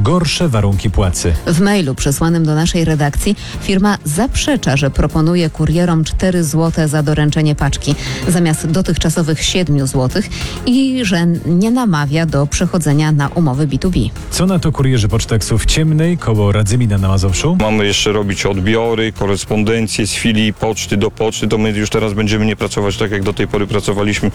gorsze warunki płacy. W mailu przesłanym do naszej redakcji firma zaprzecza, że proponuje kurierom 4 zł za doręczenie paczki zamiast dotychczasowych 7 zł i że nie namawia do przechodzenia na umowy B2B. Co na to kurierzy Poczteksu w Ciemnej koło Radzymina na Mazowszu? Mamy jeszcze robić odbiory, korespondencję z filii poczty do poczty, to my już teraz będziemy nie pracować tak jak do tej pory pracowaliśmy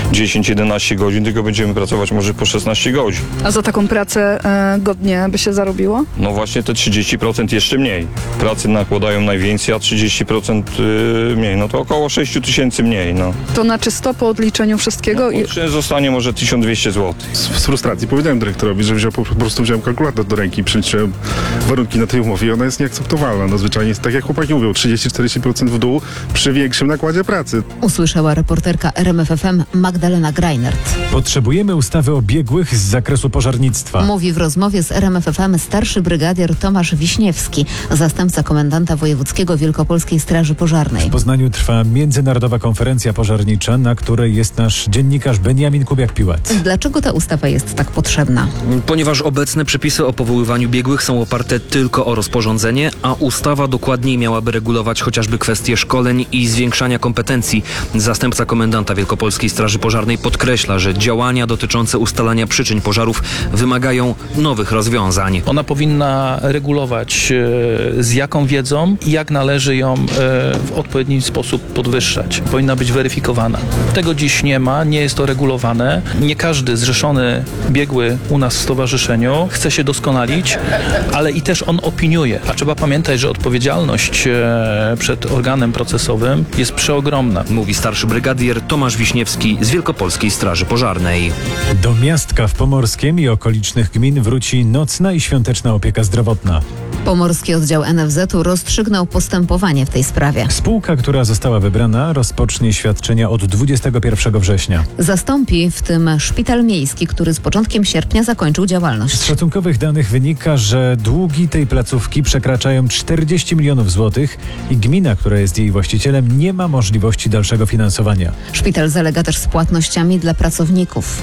10-11 godzin, tylko będziemy pracować może po 16 godzin. A za taką pracę godnie by się zarobiło? No właśnie te 30% jeszcze mniej. Pracy nakładają najwięcej, a 30% mniej. No to około 6 000 mniej. No. To na czysto po odliczeniu wszystkiego? Zostanie może 1200 zł. Z frustracji powiedziałem dyrektorowi, że po prostu wziąłem kalkulator do ręki i przeliczyłem warunki na tej umowie i ona jest nieakceptowalna. No zwyczajnie jest tak jak chłopaki mówią, 30-40% w dół przy większym nakładzie pracy. Usłyszała reporterka RMF FM Magdalena Greinert. Potrzebujemy ustawy o biegłych z zakresu pożarnictwa. Mówi w rozmowie z RMF FM starszy brygadier Tomasz Wiśniewski, zastępca komendanta wojewódzkiego Wielkopolskiej Straży Pożarnej. W Poznaniu trwa międzynarodowa konferencja pożarnicza, na której jest nasz dziennikarz Beniamin Kubiak-Piłat. Dlaczego ta ustawa jest tak potrzebna? Ponieważ obecne przepisy o powoływaniu biegłych są oparte tylko o rozporządzenie, a ustawa dokładniej miałaby regulować chociażby kwestie szkoleń i zwiększania kompetencji. Zastępca komendanta Wielkopolskiej Straży Pożarnej podkreśla, że działania dotyczące ustalania przyczyn pożarów wymagają nowych rozwiązań. Ona powinna regulować z jaką wiedzą i jak należy ją w odpowiedni sposób podwyższać. Powinna być weryfikowana. Tego dziś nie ma, nie jest to regulowane. Nie każdy zrzeszony biegły u nas w stowarzyszeniu chce się doskonalić, ale i też on opiniuje. A trzeba pamiętać, że odpowiedzialność przed organem procesowym jest przeogromna. Mówi starszy brygadier Tomasz Wiśniewski z Wielkopolskiej Straży Pożarnej. Do Miastka w Pomorskiem i okolicznych gmin wróci nocna i świąteczna opieka zdrowotna. Pomorski oddział NFZ-u rozstrzygnął postępowanie w tej sprawie. Spółka, która została wybrana, rozpocznie świadczenia od 21 września. Zastąpi w tym szpital miejski, który z początkiem sierpnia zakończył działalność. Z szacunkowych danych wynika, że długi tej placówki przekraczają 40 milionów złotych i gmina, która jest jej właścicielem, nie ma możliwości dalszego finansowania. Szpital zalega też z płatnościami dla pracowników.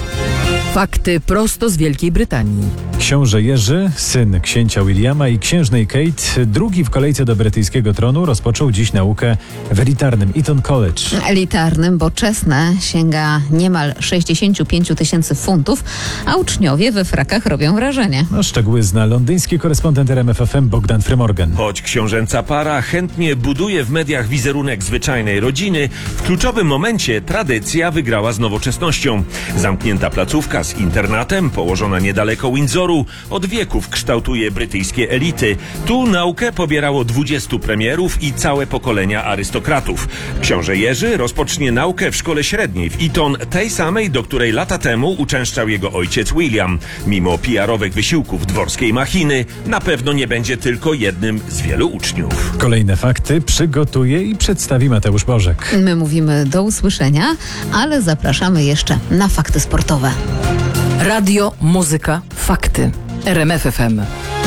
Fakty prosto z Wielkiej Brytanii. Książę Jerzy, syn księcia Williama i księżnej Kate, drugi w kolejce do brytyjskiego tronu, rozpoczął dziś naukę w elitarnym Eton College. Elitarnym, bo czesne sięga niemal 65 000 funtów, a uczniowie we frakach robią wrażenie. Szczegóły zna londyński korespondent RMF FM Bogdan Frymorgan. Choć książęca para chętnie buduje w mediach wizerunek zwyczajnej rodziny, w kluczowym momencie tradycja wygrała z nowoczesnością. Zamknięta placówka z internatem, położona niedaleko Windsoru, od wieków kształtuje brytyjskie elity. Tu naukę pobierało 20 premierów i całe pokolenia arystokratów. Książę Jerzy rozpocznie naukę w szkole średniej w Eton, tej samej, do której lata temu uczęszczał jego ojciec William. Mimo PR-owych wysiłków dworskiej machiny, na pewno nie będzie tylko jednym z wielu uczniów. Kolejne fakty przygotuje i przedstawi Mateusz Bożek. My mówimy do usłyszenia, ale zapraszamy jeszcze na fakty sportowe. Radio, muzyka, fakty. RMF FM.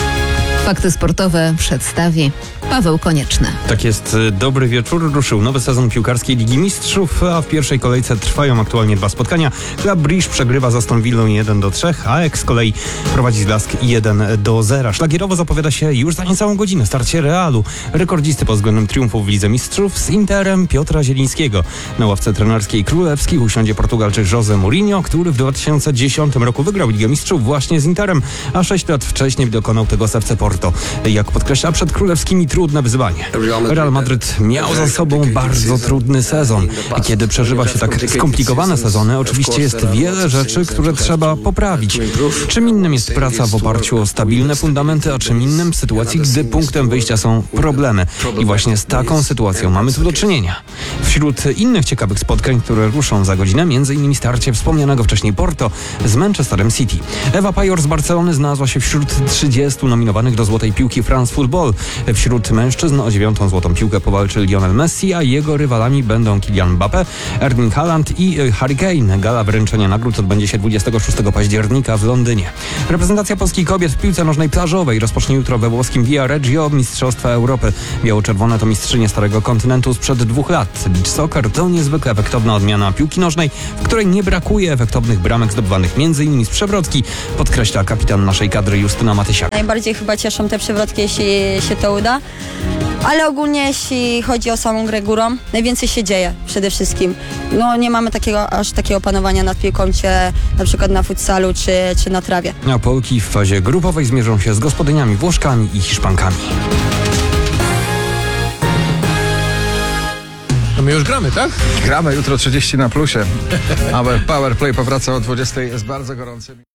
Fakty sportowe przedstawi Paweł Konieczny. Tak jest, dobry wieczór. Ruszył nowy sezon piłkarskiej Ligi Mistrzów, a w pierwszej kolejce trwają aktualnie 2 spotkania. Club Brugge przegrywa z Aston Villą 1-3, a Ajax z kolei prowadzi z Lask 1-0. Szlagierowo zapowiada się już za niecałą godzinę starcie Realu, rekordzisty pod względem triumfów w Lidze Mistrzów, z Interem Piotra Zielińskiego. Na ławce trenerskiej królewskiej usiądzie Portugalczyk José Mourinho, który w 2010 roku wygrał Ligę Mistrzów właśnie z Interem, a 6 lat wcześniej dokonał tego z FC Porto. Jak podkreśla przed królewskimi trudne wyzwanie. Real Madryt miał za sobą bardzo trudny sezon. I kiedy przeżywa się tak skomplikowane sezony, oczywiście jest wiele rzeczy, które trzeba poprawić. Czym innym jest praca w oparciu o stabilne fundamenty, a czym innym w sytuacji, gdy punktem wyjścia są problemy. I właśnie z taką sytuacją mamy tu do czynienia. Wśród innych ciekawych spotkań, które ruszą za godzinę, m.in. starcie wspomnianego wcześniej Porto z Manchesterem City. Ewa Pajor z Barcelony znalazła się wśród 30 nominowanych do Złotej Piłki France Football. Wśród Wśród mężczyzn o 9. złotą piłkę powalczy Lionel Messi, a jego rywalami będą Kylian Mbappé, Erling Haaland i Harry Kane. Gala wręczenia nagród odbędzie się 26 października w Londynie. Reprezentacja Polski kobiet w piłce nożnej plażowej rozpocznie jutro we włoskim Viareggio Mistrzostwa Europy. Biało-czerwone to mistrzynie Starego Kontynentu sprzed 2 lat. Beach soccer to niezwykle efektowna odmiana piłki nożnej, w której nie brakuje efektownych bramek zdobywanych m.in. z przewrotki, podkreśla kapitan naszej kadry Justyna Matysiak. Najbardziej chyba cieszą te przewrotki, jeśli się to uda. Ale ogólnie jeśli chodzi o samą grę górą, najwięcej się dzieje przede wszystkim. No nie mamy aż takiego panowania nad piłką, na przykład na futsalu czy na trawie. A Polki w fazie grupowej zmierzą się z gospodyniami Włoszkami i Hiszpankami. To my już gramy, tak? Gramy jutro 30 na plusie. A Powerplay powraca o 20. Jest bardzo gorący.